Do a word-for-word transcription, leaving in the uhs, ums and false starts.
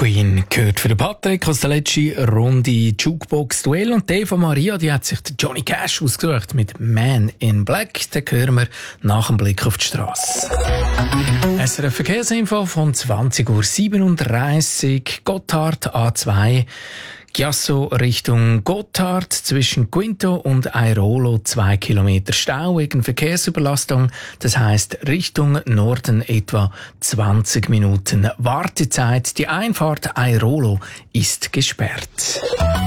Queen gehört für den Patrick aus der letzten Runde Jukebox-Duell. Und die Eva Maria, die hat sich den Johnny Cash ausgesucht mit Man in Black. Den hören wir nach dem Blick auf die Strasse. S R F Verkehrsinfo von zwanzig Uhr siebenunddreißig. Gotthard A zwei. Chiasso Richtung Gotthard zwischen Quinto und Airolo zwei Kilometer Stau wegen Verkehrsüberlastung. Das heisst Richtung Norden etwa zwanzig Minuten Wartezeit. Die Einfahrt Airolo ist gesperrt.